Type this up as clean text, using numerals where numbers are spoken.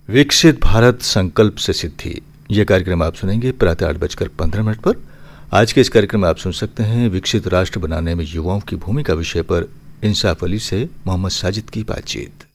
विकसित भारत संकल्प से सिद्धि, यह कार्यक्रम आप सुनेंगे प्रातः 8:15 पर। आज के इस कार्यक्रम में आप सुन सकते हैं विकसित राष्ट्र बनाने में युवाओं की भूमिका विषय पर इंसाफ अली से मोहम्मद साजिद की बातचीत।